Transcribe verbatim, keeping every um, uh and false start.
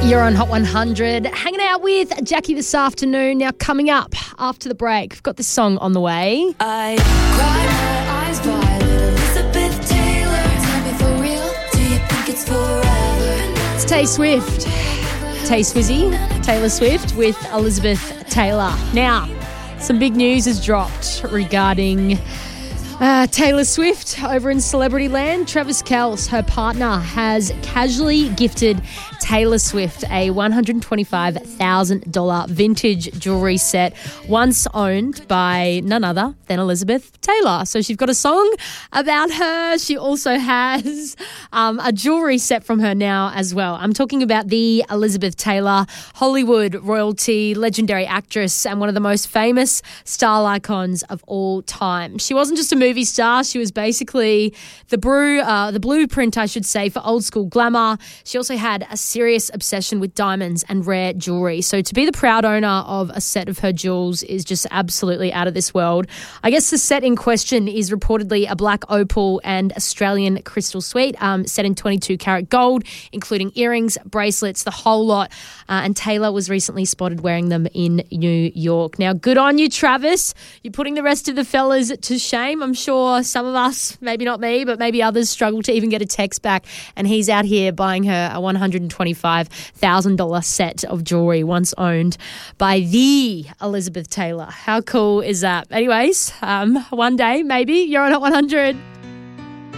You're on Hot one hundred, hanging out with Jackie this afternoon. Now, coming up after the break, we've got this song on the way. I cry my eyes violet, Elizabeth Taylor. Tell me for real, do you think it's forever? It's Tay Swift. Tay Swizzy, Taylor Swift with Elizabeth Taylor. Now, some big news has dropped regarding Uh, Taylor Swift over in Celebrity Land. Travis Kelce, her partner, has casually gifted Taylor Swift a one hundred twenty-five thousand dollars vintage jewellery set once owned by none other than Elizabeth Taylor. So she's got a song about her. She also has um, a jewellery set from her now as well. I'm talking about the Elizabeth Taylor, Hollywood royalty, legendary actress, and one of the most famous style icons of all time. She wasn't just a movie star. She was basically the brew, uh, the blueprint, I should say, for old school glamour. She also had a serious obsession with diamonds and rare jewelry. So to be the proud owner of a set of her jewels is just absolutely out of this world. I guess the set in question is reportedly a black opal and Australian crystal suite, um, set in twenty-two karat gold, including earrings, bracelets, the whole lot. Uh, and Taylor was recently spotted wearing them in New York. Now, good on you, Travis. You're putting the rest of the fellas to shame. I'm sure some of us, maybe not me, but maybe others struggle to even get a text back. And he's out here buying her a one hundred twenty-five thousand dollars set of jewelry once owned by the Elizabeth Taylor. How cool is that? Anyways, um, one day, maybe, you're on Hot one hundred.